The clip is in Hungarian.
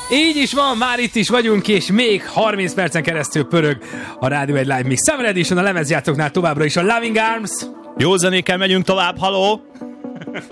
Így is van, már itt is vagyunk, és még 30 percen keresztül pörög a Rádió egy Live Mix Summer Edition, a lemezjátoknál továbbra is a Loving Arms. Jó zenékkel megyünk tovább, haló!